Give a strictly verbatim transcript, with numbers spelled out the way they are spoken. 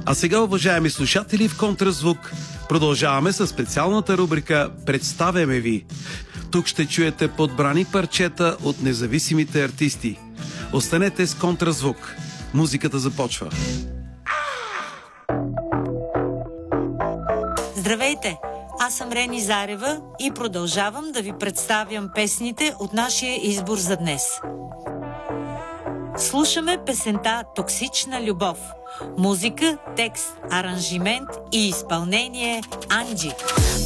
А сега, уважаеми слушатели, в Контразвук продължаваме със специалната рубрика «Представяме ви». Тук ще чуете подбрани парчета от независимите артисти. Останете с Контразвук. Музиката започва. Здравейте! Аз съм Рени Зарева и продължавам да ви представям песните от нашия избор за днес. Слушаме песента «Токсична любов». Музика, текст, аранжимент и изпълнение Анджи.